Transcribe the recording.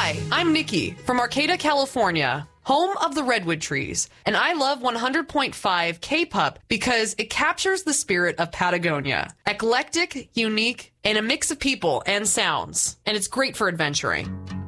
Hi, I'm Nikki from Arcata, California, home of the redwood trees, and I love 100.5 K-Pup because it captures the spirit of Patagonia. Eclectic, unique, and a mix of people and sounds, and it's great for adventuring.